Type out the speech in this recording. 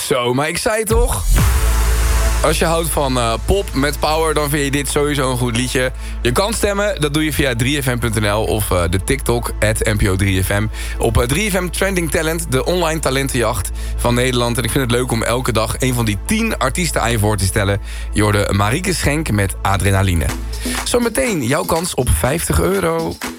Zo, maar ik zei toch... Als je houdt van pop met power, dan vind je dit sowieso een goed liedje. Je kan stemmen, dat doe je via 3fm.nl of de TikTok, @NPO3FM. Op 3FM Trending Talent, de online talentenjacht van Nederland. En ik vind het leuk om elke dag een van die 10 artiesten aan je voor te stellen. Je hoorde Marieke Schenk met Adrenaline. Zometeen jouw kans op €50.